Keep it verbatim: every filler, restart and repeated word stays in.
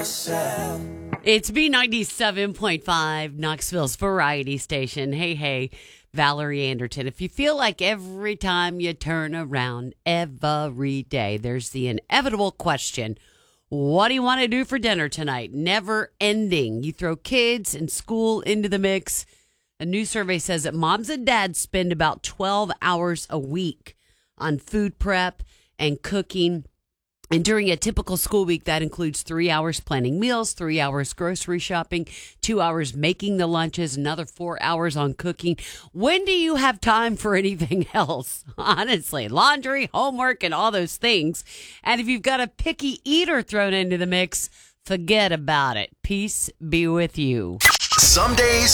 It's B ninety-seven point five, Knoxville's variety station. Hey, hey, Valerie Anderton. If you feel like every time you turn around, every day, there's the inevitable question, what do you want to do for dinner tonight? Never ending. You throw kids and school into the mix. A new survey says that moms and dads spend about twelve hours a week on food prep and cooking. And during a typical school week, that includes three hours planning meals, three hours grocery shopping, two hours making the lunches, another four hours on cooking. When do you have time for anything else? Honestly, laundry, homework, and all those things. And if you've got a picky eater thrown into the mix, forget about it. Peace be with you. Some days